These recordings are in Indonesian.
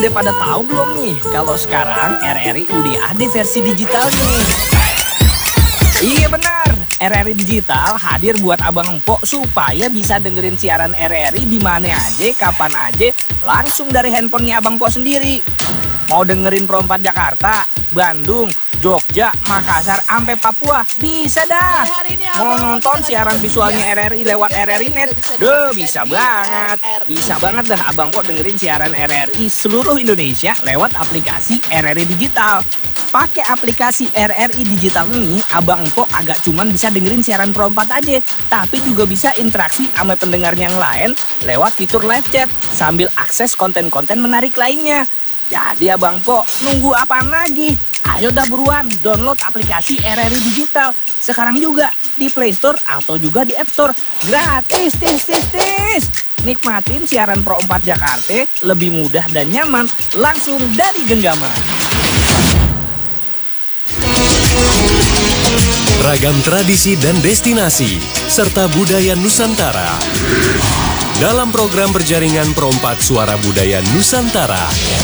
Udah pada tahu belum nih kalau sekarang RRI udah ada versi digital nih? Iya benar, RRI Digital hadir buat abang empok supaya bisa dengerin siaran RRI di mana aja, kapan aja, langsung dari handphonenya abang empok sendiri. Mau dengerin Pro 4 Jakarta, Bandung, Jogja, Makassar, sampai Papua, bisa dah. Mau nonton siaran visualnya RRI lewat RRI Net, bisa banget. Bisa banget dah abang empok dengerin siaran RRI seluruh Indonesia lewat aplikasi RRI Digital. Pakai aplikasi RRI Digital ini, abang empok agak cuman bisa dengerin siaran Pro 4 aja, tapi juga bisa interaksi sama pendengarnya yang lain lewat fitur live chat sambil akses konten-konten menarik lainnya. Jadi abang empok nunggu apaan lagi? Ayo dah buruan download aplikasi RRI Digital sekarang juga di Play Store atau juga di App Store. Gratis, tis. Nikmatin siaran Pro 4 Jakarta lebih mudah dan nyaman langsung dari genggaman. Ragam tradisi dan destinasi serta budaya Nusantara dalam program berjaringan Pro 4 Suara Budaya Nusantara.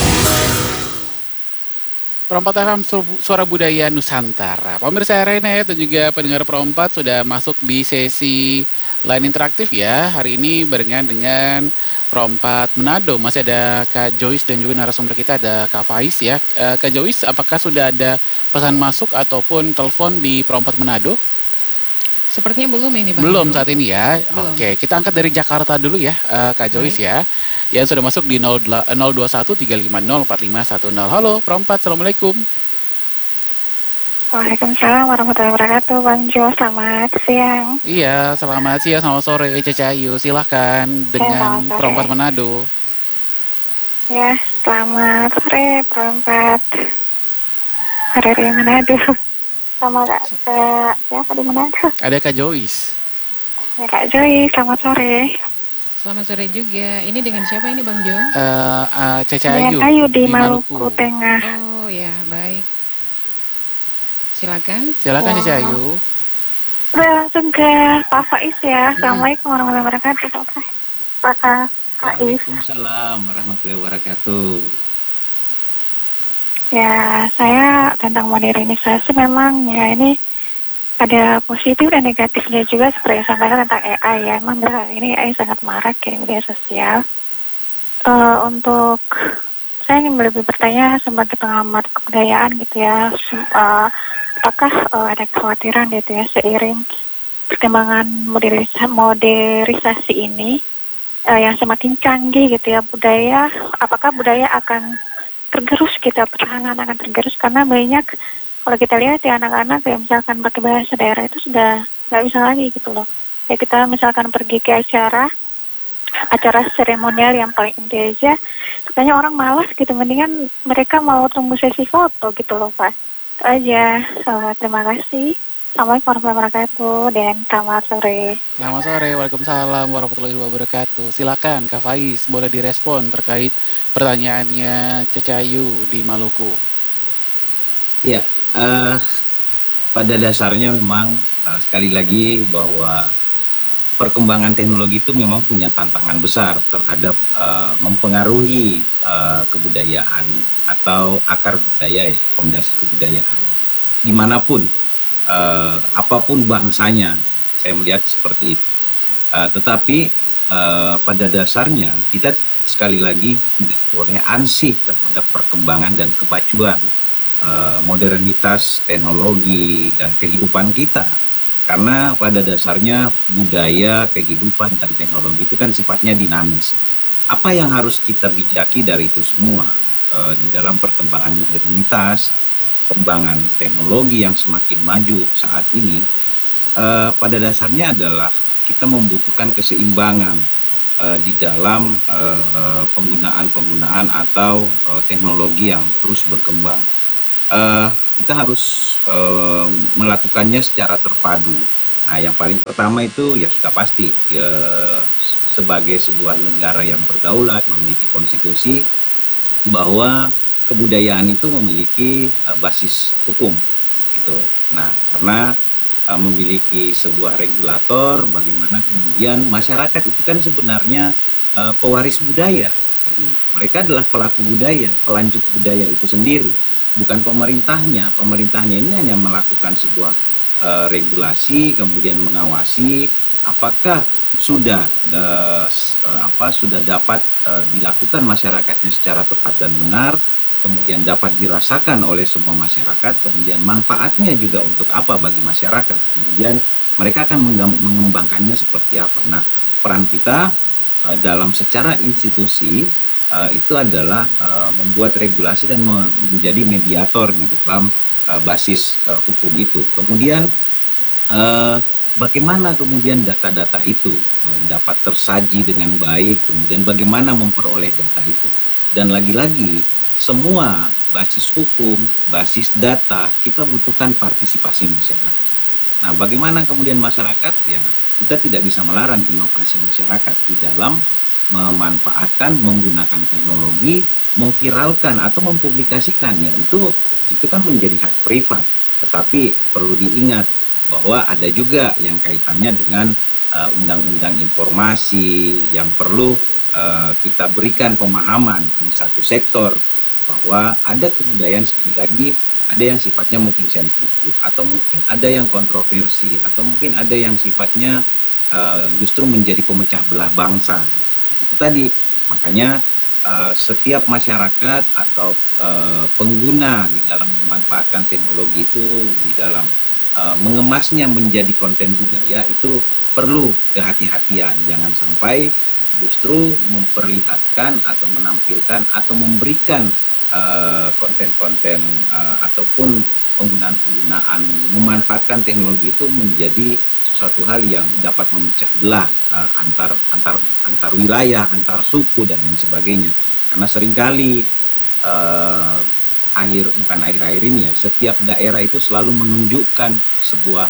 Pro 4 FM Suara Budaya Nusantara. Pemirsa RNet dan juga pendengar Pro 4 sudah masuk di sesi line interaktif ya. Hari ini barengan dengan Pro 4 Manado. Masih ada Kak Joyce dan juga narasumber kita ada Kak Faiz ya. Kak Joyce, apakah sudah ada pesan masuk ataupun telepon di Pro 4 Manado? Sepertinya belum ini Bang. Belum saat ini ya. Belum. Oke, kita angkat dari Jakarta dulu ya, Kak Joyce ya. Yang sudah masuk di 021-350-4510. Halo, Pro 4, Assalamualaikum. Waalaikumsalam warahmatullahi wabarakatuh, Bang Jo, selamat siang. Iya, selamat siang, selamat sore, Cece Ayu. Silahkan dengan selamat sore. Pro 4 Manado. Ya, selamat sore, Pro 4 RRI Manado. Sama Kak, siapa di Manado? Ada Kak Joyce. Ya, Kak Joy, selamat sore. Selamat sore juga. Ini dengan siapa ini Bang Jo? Cece Dengan Ayu. Ayu di Maluku Tengah. Oh ya, baik. Silakan. Silakan Wah. Cece Ayu. Udah langsung ke Pak Faiz ya. Assalamualaikum warahmatullahi wabarakatuh, Pak Faiz. Faiz. Waalaikumsalam warahmatullahi wabarakatuh. Ya, saya tentang modernisasi memang ya ini ada positif dan negatifnya juga seperti yang sampaikan tentang AI ya. Memang benar, ini AI sangat marak ya di media sosial. Untuk saya ingin lebih bertanya sebagai pengamat kebudayaan gitu ya, apakah ada kekhawatiran gitu ya seiring perkembangan modernisasi ini yang semakin canggih gitu ya budaya, apakah budaya akan tergerus gitu, pertahanan akan tergerus karena banyak kalau kita lihat ya anak-anak yang misalkan pakai bahasa daerah itu sudah nggak bisa lagi gitu loh. Ya kita misalkan pergi ke acara seremonial yang paling inti aja, katanya orang malas gitu, mendingan mereka mau tunggu sesi foto gitu loh Pak. Itu aja. Terima kasih. Assalamualaikum warahmatullahi wabarakatuh dan selamat sore. Selamat sore, Waalaikumsalam warahmatullahi wabarakatuh. Silakan Kak Faiz, boleh direspon terkait pertanyaannya Cece Ayu di Maluku. Ya, pada dasarnya memang sekali lagi bahwa perkembangan teknologi itu memang punya tantangan besar terhadap mempengaruhi kebudayaan atau akar budaya, ya, fondasi kebudayaan dimanapun, apapun bangsanya, saya melihat seperti itu. Tetapi pada dasarnya kita sekali lagi tidak boleh ansih terhadap perkembangan dan kemajuan modernitas teknologi dan kehidupan kita, karena pada dasarnya budaya, kehidupan dan teknologi itu kan sifatnya dinamis. Apa yang harus kita bijaki dari itu semua di dalam perkembangan modernitas, perkembangan teknologi yang semakin maju saat ini, pada dasarnya adalah kita membutuhkan keseimbangan di dalam penggunaan atau teknologi yang terus berkembang. Kita harus melakukannya secara terpadu. Nah, yang paling pertama itu ya sudah pasti sebagai sebuah negara yang berdaulat, memiliki konstitusi, bahwa kebudayaan itu memiliki basis hukum gitu. Nah, karena memiliki sebuah regulator, bagaimana kemudian masyarakat itu kan sebenarnya pewaris budaya. Mereka adalah pelaku budaya, pelanjut budaya itu sendiri, bukan pemerintahnya. Pemerintahnya ini hanya melakukan sebuah regulasi, kemudian mengawasi apakah sudah sudah dapat dilakukan masyarakatnya secara tepat dan benar, kemudian dapat dirasakan oleh semua masyarakat, kemudian manfaatnya juga untuk apa bagi masyarakat. Kemudian mereka akan mengembangkannya seperti apa. Nah, peran kita dalam secara institusi itu adalah membuat regulasi dan menjadi mediator di dalam basis hukum itu. Kemudian bagaimana kemudian data-data itu dapat tersaji dengan baik, kemudian bagaimana memperoleh data itu. Dan lagi-lagi semua basis hukum, basis data, kita butuhkan partisipasi masyarakat. Nah, bagaimana kemudian masyarakat? Ya, kita tidak bisa melarang inovasi masyarakat di dalam memanfaatkan, menggunakan teknologi, memviralkan atau mempublikasikan. Ya, itu kan menjadi hak privat. Tetapi perlu diingat bahwa ada juga yang kaitannya dengan undang-undang informasi yang perlu kita berikan pemahaman di satu sektor bahwa ada kebudayaan, sekali lagi, ada yang sifatnya mungkin sensitif, atau mungkin ada yang kontroversi, atau mungkin ada yang sifatnya justru menjadi pemecah belah bangsa. Itu tadi, makanya setiap masyarakat atau pengguna di dalam memanfaatkan teknologi itu, di dalam mengemasnya menjadi konten budaya, itu perlu kehati-hatian. Jangan sampai justru memperlihatkan atau menampilkan atau memberikan konten-konten ataupun penggunaan memanfaatkan teknologi itu menjadi suatu hal yang dapat memecah belah antar wilayah, antar suku dan lain sebagainya. Karena seringkali akhir-akhir ini ya, setiap daerah itu selalu menunjukkan sebuah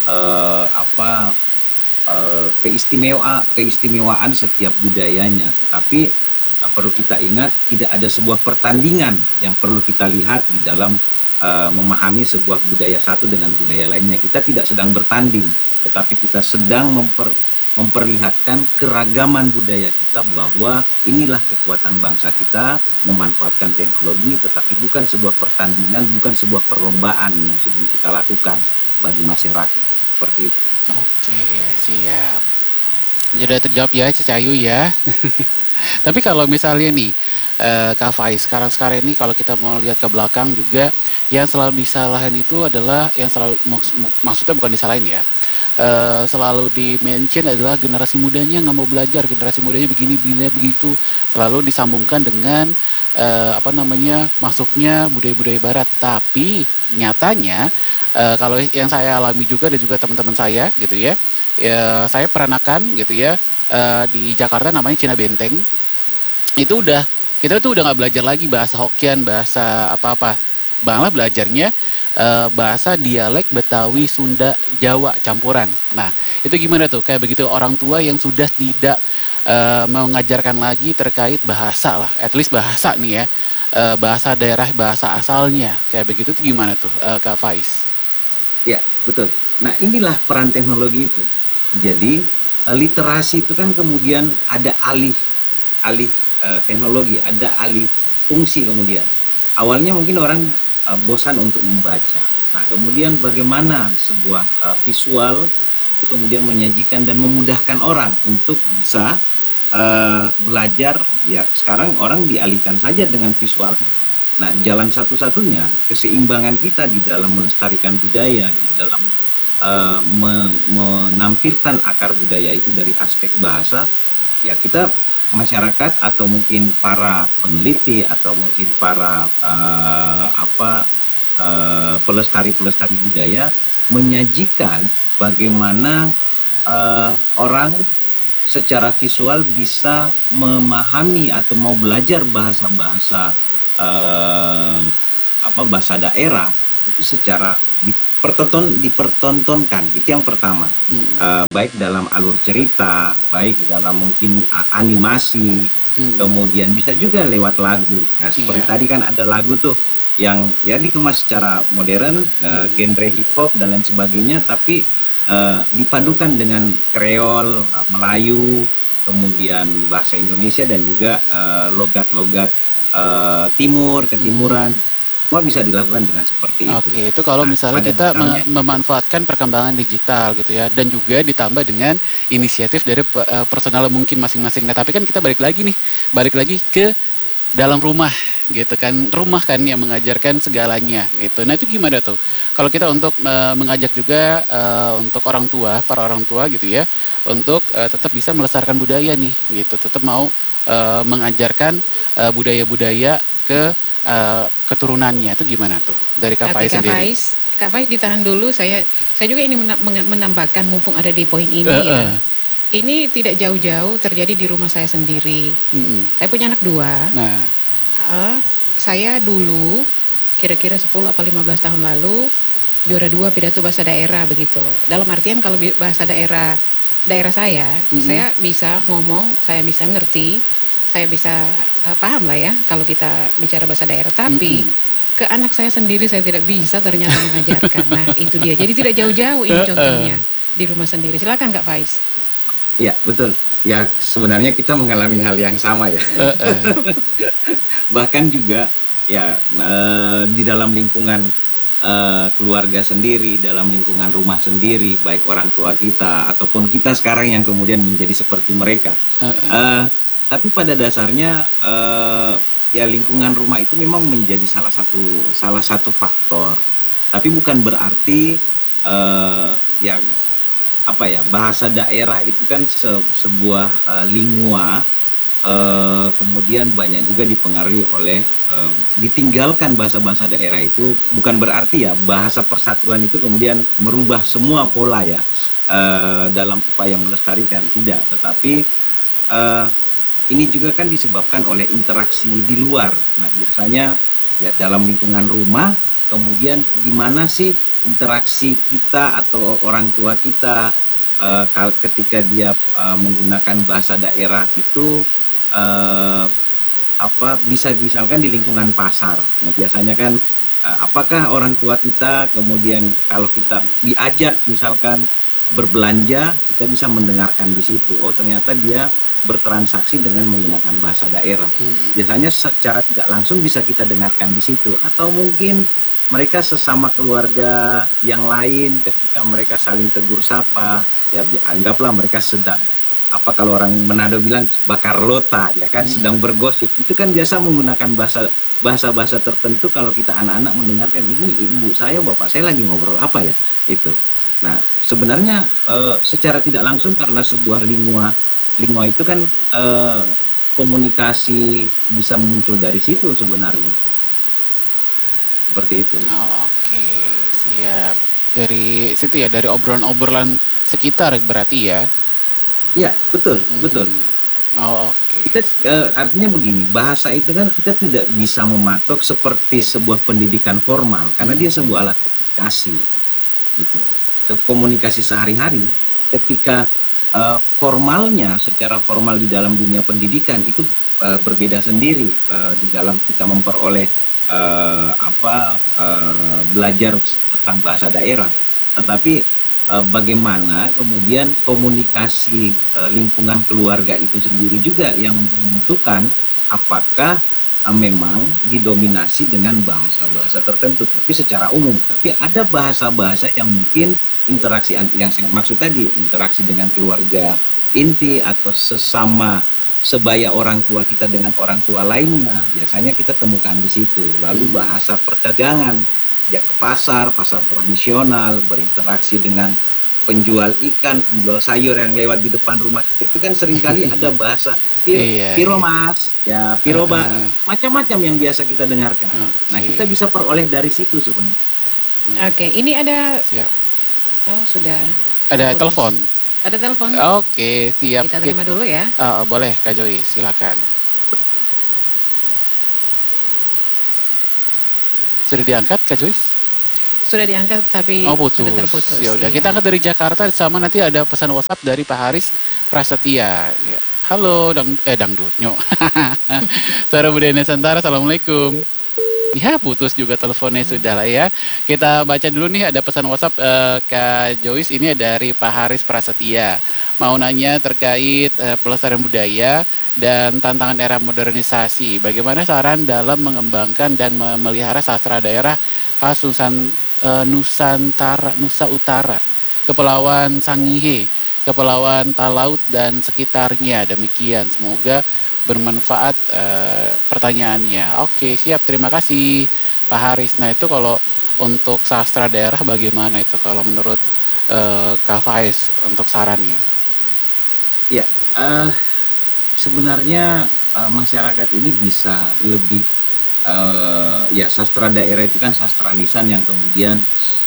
keistimewaan setiap budayanya. Tetapi perlu kita ingat, tidak ada sebuah pertandingan yang perlu kita lihat di dalam memahami sebuah budaya satu dengan budaya lainnya. Kita tidak sedang bertanding, tetapi kita sedang memperlihatkan keragaman budaya kita, bahwa inilah kekuatan bangsa kita, memanfaatkan teknologi, tetapi bukan sebuah pertandingan, bukan sebuah perlombaan yang sedang kita lakukan bagi masyarakat. Seperti itu. Oke, siap. Jadi udah terjawab ya, Cacayu ya. Tapi kalau misalnya nih, Kak Faiz, sekarang ini kalau kita mau lihat ke belakang juga, yang selalu disalahin itu adalah, yang selalu, maksudnya bukan disalahin ya, selalu di-mention adalah generasi mudanya nggak mau belajar, generasi mudanya begini begitu, selalu disambungkan dengan masuknya budaya-budaya barat. Tapi nyatanya kalau yang saya alami juga dan juga teman-teman saya gitu ya, saya peranakan gitu ya, di Jakarta namanya Cina Benteng. Itu kita tuh udah nggak belajar lagi bahasa Hokkien, bahasa apa-apa, malah belajarnya bahasa dialek Betawi, Sunda, Jawa campuran. Nah, itu gimana tuh? Kayak begitu orang tua yang sudah tidak mengajarkan lagi terkait bahasa lah, at least bahasa nih ya, bahasa daerah, bahasa asalnya. Kayak begitu tuh gimana tuh, Kak Faiz? Ya, betul. Nah, inilah peran teknologi itu. Jadi, literasi itu kan kemudian ada alih teknologi, ada alih fungsi kemudian. Awalnya mungkin orang bosan untuk membaca. Nah, kemudian bagaimana sebuah visual itu kemudian menyajikan dan memudahkan orang untuk bisa belajar. Ya, sekarang orang dialihkan saja dengan visualnya. Nah, jalan satu-satunya keseimbangan kita di dalam melestarikan budaya, di dalam menampilkan akar budaya itu dari aspek bahasa, ya kita masyarakat atau mungkin para peneliti atau mungkin para pelestari budaya menyajikan bagaimana orang secara visual bisa memahami atau mau belajar bahasa daerah itu secara dipertontonkan. Itu yang pertama. Baik dalam alur cerita, baik dalam mungkin animasi, kemudian bisa juga lewat lagu. Nah, seperti tadi kan ada lagu tuh yang ya dikemas secara modern, genre hip hop dan lain sebagainya, tapi dipadukan dengan Kreol, Melayu, kemudian bahasa Indonesia dan juga logat-logat timur, ketimuran, semua bisa dilakukan dengan seperti itu. Oke, itu kalau Nah, misalnya pada kita dasarnya memanfaatkan perkembangan digital gitu ya, dan juga ditambah dengan inisiatif dari personal mungkin masing-masing. Nah, tapi kan kita balik lagi ke dalam rumah gitu kan, rumah kan yang mengajarkan segalanya gitu. Nah, itu gimana tuh? Kalau kita untuk mengajak juga untuk para orang tua gitu ya, untuk tetap bisa melestarikan budaya nih gitu, tetap mau mengajarkan budaya-budaya ke keturunannya, itu gimana tuh dari Kak Oke, Faiz sendiri? Kak Faiz ditahan dulu. Saya juga ini menambahkan mumpung ada di poin ini Eh, ya. eh. Ini tidak jauh-jauh terjadi di rumah saya sendiri. Mm-mm. Saya punya anak 2. Nah, Saya dulu kira-kira 10 apa 15 tahun lalu juara 2 pidato bahasa daerah begitu. Dalam artian kalau bahasa daerah saya bisa ngomong, saya bisa ngerti, saya bisa paham lah ya kalau kita bicara bahasa daerah. Tapi ke anak saya sendiri saya tidak bisa ternyata mengajarkan. Nah, itu dia. Jadi tidak jauh-jauh ini contohnya di rumah sendiri. Silakan Kak Faiz. ya betul. Ya sebenarnya kita mengalami hal yang sama ya. Bahkan juga ya di dalam lingkungan keluarga sendiri, dalam lingkungan rumah sendiri, baik orang tua kita ataupun kita sekarang yang kemudian menjadi seperti mereka. Tapi pada dasarnya ya lingkungan rumah itu memang menjadi salah satu faktor. Tapi bukan berarti yang bahasa daerah itu kan sebuah lingua. Kemudian banyak juga dipengaruhi oleh ditinggalkan bahasa-bahasa daerah itu, bukan berarti ya bahasa persatuan itu kemudian merubah semua pola ya dalam upaya melestarikan, tidak, tetapi ini juga kan disebabkan oleh interaksi di luar. Nah, biasanya ya dalam lingkungan rumah, kemudian di mana sih interaksi kita atau orang tua kita ketika dia menggunakan bahasa daerah itu bisa misalkan di lingkungan pasar. Nah, biasanya kan apakah orang tua kita kemudian kalau kita diajak misalkan berbelanja, kita bisa mendengarkan di situ. Oh, ternyata dia bertransaksi dengan menggunakan bahasa daerah. Biasanya secara tidak langsung bisa kita dengarkan di situ. Atau mungkin mereka sesama keluarga yang lain ketika mereka saling tegur sapa, ya anggaplah mereka sedang kalau orang Manado bilang bakar lota ya kan, sedang bergosip. Itu kan biasa menggunakan bahasa tertentu. Kalau kita anak-anak mendengarkan, ini ibu saya, bapak saya lagi ngobrol apa ya itu. Nah, sebenarnya secara tidak langsung karena sebuah lingua itu kan komunikasi bisa muncul dari situ sebenarnya. Seperti itu. oh, oke, siap. Dari situ ya, dari obrolan-obrolan sekitar berarti ya. Ya, betul. Oh, oke. Kita artinya begini, bahasa itu kan kita tidak bisa mematok seperti sebuah pendidikan formal karena dia sebuah alat komunikasi, gitu. Komunikasi sehari-hari. Ketika formalnya, secara formal di dalam dunia pendidikan itu berbeda sendiri di dalam kita memperoleh belajar tentang bahasa daerah. Tetapi bagaimana kemudian komunikasi lingkungan keluarga itu sendiri juga yang menentukan apakah memang didominasi dengan bahasa-bahasa tertentu, tapi secara umum. Tapi ada bahasa-bahasa yang mungkin interaksi, yang saya maksud tadi, interaksi dengan keluarga inti atau sesama sebaya orang tua kita dengan orang tua lainnya, biasanya kita temukan di situ. Lalu bahasa perdagangan, ya ke pasar tradisional, berinteraksi dengan penjual ikan, penjual sayur yang lewat di depan rumah kita, itu kan seringkali ada bahasa piro mas, ya piro macam-macam yang biasa kita dengarkan. Nah, kita bisa peroleh dari situ sebenarnya. Oke, ini ada. Siap. Oh, sudah. Ada telepon. Ada telepon. Oke, siap. Kita terima dulu ya. Boleh Kak Joy, silakan. Sudah diangkat Kak Joyce? Sudah diangkat tapi sudah terputus. Ya udah, kita angkat dari Jakarta, sama nanti ada pesan WhatsApp dari Pak Haris Prasetya. Ya. Halo, dangdut, nyok. Suara Budaya Nusantara, assalamualaikum. Ya putus juga teleponnya sudah lah ya. Kita baca dulu nih ada pesan WhatsApp Kak Joyce ini dari Pak Haris Prasetya. Mau nanya terkait pelestarian budaya dan tantangan era modernisasi. Bagaimana saran dalam mengembangkan dan memelihara sastra daerah khas Nusantara, Nusa Utara, Kepulauan Sangihe, Kepulauan Talaut dan sekitarnya. Demikian, semoga bermanfaat pertanyaannya. Oke, siap. Terima kasih Pak Haris. Nah, itu kalau untuk sastra daerah bagaimana itu kalau menurut Kak Faiz untuk sarannya? Ya, sebenarnya masyarakat ini bisa lebih ya sastra daerah itu kan sastra lisan yang kemudian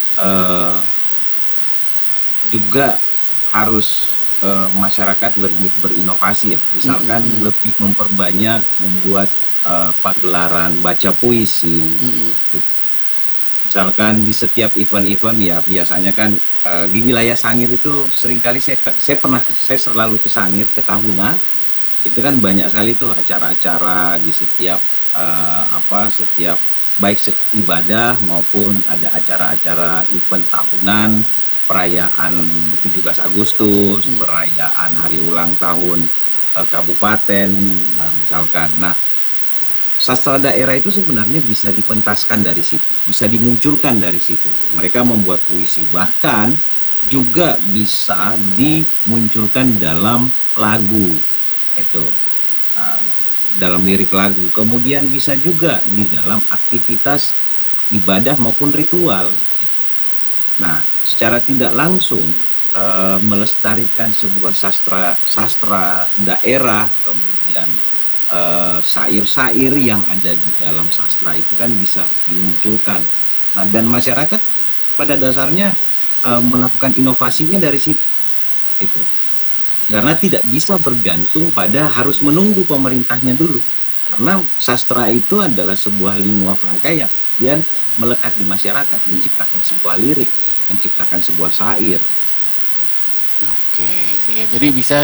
juga harus masyarakat lebih berinovasi ya, misalkan lebih memperbanyak membuat pagelaran baca puisi. Misalkan di setiap event-event ya biasanya kan di wilayah Sangir itu seringkali saya selalu ke Sangir, ke Tahuna, itu kan banyak sekali tuh acara-acara di setiap setiap baik ibadah maupun ada acara-acara event tahunan, perayaan 17 Agustus, perayaan hari ulang tahun kabupaten, misalkan. Nah, sastra daerah itu sebenarnya bisa dipentaskan dari situ, bisa dimunculkan dari situ. Mereka membuat puisi, bahkan juga bisa dimunculkan dalam lagu itu, dalam lirik lagu. Kemudian bisa juga di dalam aktivitas ibadah maupun ritual. Nah, secara tidak langsung melestarikan sebuah sastra daerah, kemudian syair-syair yang ada di dalam sastra itu kan bisa dimunculkan. Nah, dan masyarakat pada dasarnya melakukan inovasinya dari situ. Itu. Karena tidak bisa bergantung pada harus menunggu pemerintahnya dulu. Karena sastra itu adalah sebuah lingua franca yang kemudian melekat di masyarakat, menciptakan sebuah lirik, menciptakan sebuah syair. Oke, siap. Jadi bisa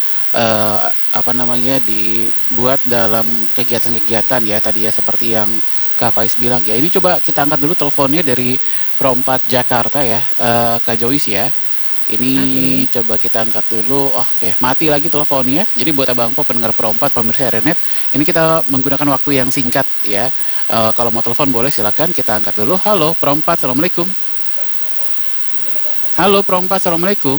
dibuat dalam kegiatan-kegiatan ya tadi ya, seperti yang Kak Faiz bilang ya. Ini coba kita angkat dulu teleponnya dari Perompat Jakarta ya, Kak Joyce ya. Ini coba kita angkat dulu. Oke, mati lagi teleponnya. Jadi buat Abang Po pendengar Perompat, pemirsa RNet, ini kita menggunakan waktu yang singkat ya. Kalau mau telepon boleh silakan, kita angkat dulu. Halo Perompat, assalamualaikum. Halo Perompat, assalamualaikum.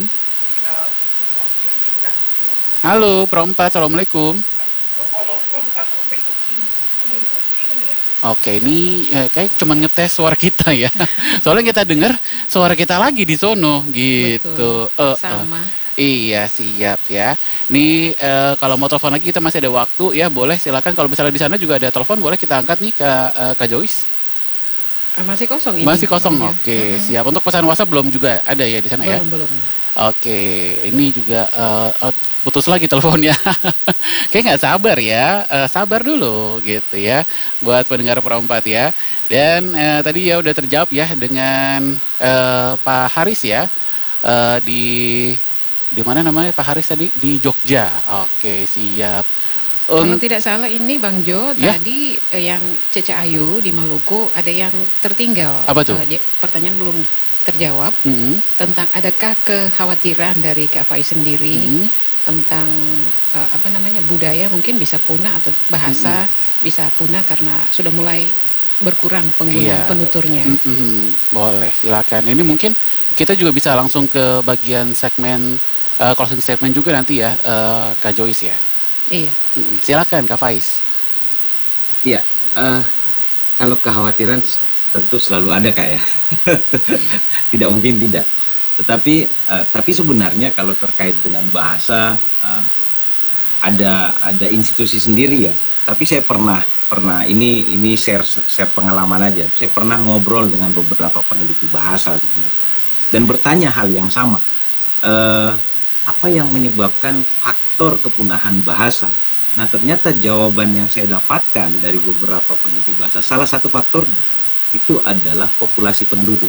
Halo Perompat, assalamualaikum. Oke, ini kayak cuma ngetes suara kita ya. Soalnya kita dengar suara kita lagi di sono gitu. Sama. Iya, siap ya. Ini kalau mau telepon lagi kita masih ada waktu ya, boleh silakan. Kalau misalnya di sana juga ada telepon, boleh kita angkat nih ke Kak Joyce. Masih kosong ini. Masih kosong, oke. Siap. Untuk pesan WhatsApp belum juga ada ya di sana ya? Belum. Oke, ini juga putus lagi teleponnya. Kayak nggak sabar ya, sabar dulu gitu ya buat pendengar Perompat ya. Dan tadi ya udah terjawab ya dengan Pak Haris ya, di mana namanya Pak Haris tadi? Di Jogja. Oke, siap. Kalau tidak salah ini Bang Jo, ya? tadi yang Cece Ayu di Maluku ada yang tertinggal. Apa tuh? Pertanyaan belum terjawab tentang adakah kekhawatiran dari Kak Faiz sendiri tentang budaya mungkin bisa punah atau bahasa bisa punah karena sudah mulai berkurang pengguna penuturnya. Boleh, silakan. Ini mungkin kita juga bisa langsung ke bagian segmen closing statement juga nanti ya, Kak Joyce ya. Iya. Silakan Kak Faiz. Iya, kalau kekhawatiran tentu selalu ada Kak ya. Tidak mungkin tidak. Tapi sebenarnya kalau terkait dengan bahasa ada institusi sendiri ya. Tapi saya pernah ini share pengalaman aja. Saya pernah ngobrol dengan beberapa peneliti bahasa sebenarnya dan bertanya hal yang sama. Apa yang menyebabkan faktor kepunahan bahasa? Nah, ternyata jawaban yang saya dapatkan dari beberapa peneliti bahasa, salah satu faktornya itu adalah populasi penduduk.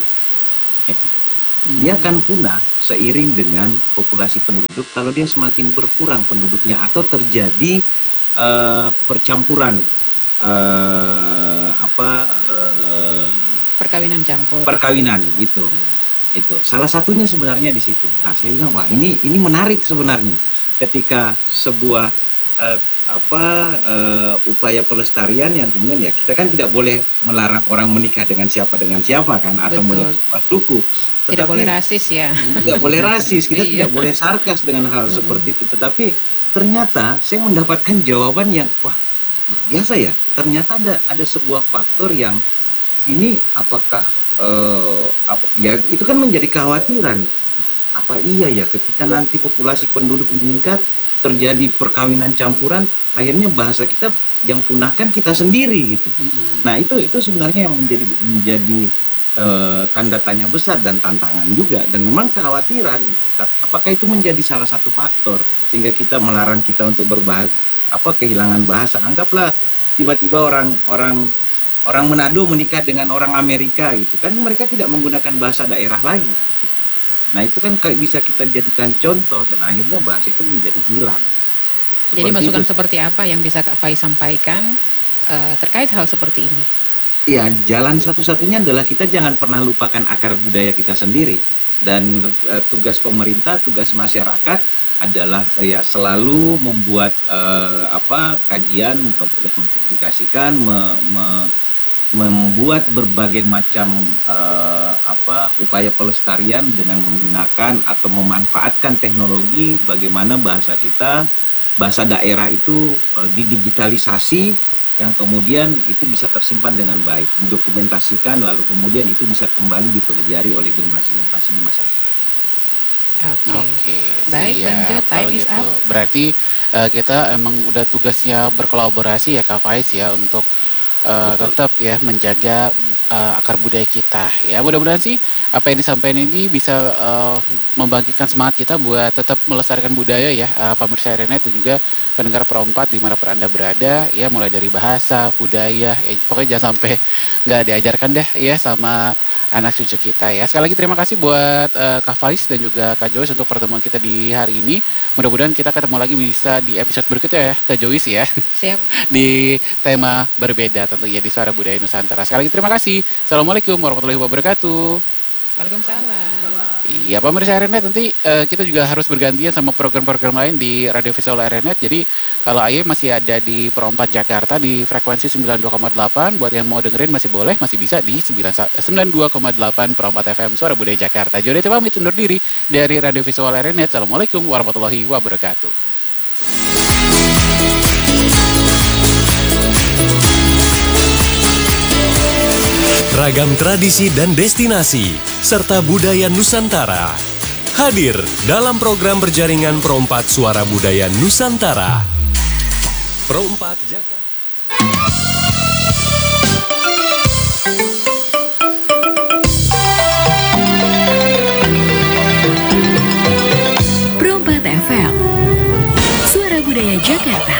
Dia akan punah seiring dengan populasi penduduk kalau dia semakin berkurang penduduknya atau terjadi percampuran perkawinan campur. Perkawinan itu. Itu salah satunya sebenarnya di situ. Nah, saya bilang wah ini menarik sebenarnya ketika sebuah upaya pelestarian yang kemudian ya kita kan tidak boleh melarang orang menikah dengan siapa kan atau Betul. model suku. Tidak boleh rasis ya. Tidak boleh rasis, kita Iya. tidak boleh sarkas dengan hal seperti itu. Tetapi ternyata saya mendapatkan jawaban yang wah luar biasa ya. Ternyata ada sebuah faktor yang ini apakah ya itu kan menjadi kekhawatiran. Apa iya ya ketika nanti populasi penduduk meningkat terjadi perkawinan campuran, akhirnya bahasa kita yang punahkan kita sendiri gitu. Nah itu sebenarnya yang menjadi tanda tanya besar dan tantangan juga, dan memang kekhawatiran apakah itu menjadi salah satu faktor sehingga kita melarang kita untuk kehilangan bahasa. Anggaplah tiba-tiba orang Manado menikah dengan orang Amerika gitu kan, mereka tidak menggunakan bahasa daerah lagi. Nah itu kan bisa kita jadikan contoh dan akhirnya bahasa itu menjadi hilang. Jadi masukan seperti apa yang bisa Kak Faiz sampaikan terkait hal seperti ini? Ya, jalan satu-satunya adalah kita jangan pernah lupakan akar budaya kita sendiri. Dan tugas pemerintah, tugas masyarakat adalah ya selalu membuat kajian, kemudian mempublikasikan, membuat berbagai macam upaya pelestarian dengan menggunakan atau memanfaatkan teknologi, bagaimana bahasa kita, bahasa daerah itu didigitalisasi yang kemudian itu bisa tersimpan dengan baik, didokumentasikan, lalu kemudian itu bisa kembali dipelajari oleh generasi-generasi di masa depan. Oke, Baik, siap. lanjut. Time Kalau is up. berarti kita emang udah tugasnya berkolaborasi ya Kak Faiz ya untuk tetap ya menjaga akar budaya kita ya. Mudah-mudahan sih apa yang disampaikan ini bisa membangkitkan semangat kita buat tetap melestarikan budaya ya, pemirsa RNet dan juga pendengar Pro4 dimanapun Anda berada ya, mulai dari bahasa, budaya ya, pokoknya jangan sampai nggak diajarkan deh ya sama anak cucu kita ya. Sekali lagi terima kasih buat Kak Faiz dan juga Kak Joyce untuk pertemuan kita di hari ini. Mudah-mudahan kita ketemu lagi bisa di episode berikutnya ya Kak Joyce ya. Siap. Di tema berbeda tentunya di Suara Budaya Nusantara. Sekali lagi terima kasih. Assalamualaikum warahmatullahi wabarakatuh. Waalaikumsalam. Iya pemirsa RNet, nanti kita juga harus bergantian sama program-program lain di Radio Visual RNet. Jadi kalau Aye masih ada di Pro 4 Jakarta di frekuensi 92,8, buat yang mau dengerin masih boleh, masih bisa di 92,8 Pro 4 FM Suara Budaya Jakarta. Jadi pamit undur diri dari Radio Visual RNet. Assalamualaikum warahmatullahi wabarakatuh. Ragam tradisi dan destinasi, serta budaya Nusantara. Hadir dalam program berjaringan Pro 4 Suara Budaya Nusantara. Pro 4 Jakarta. Pro 4 FM Suara Budaya Jakarta.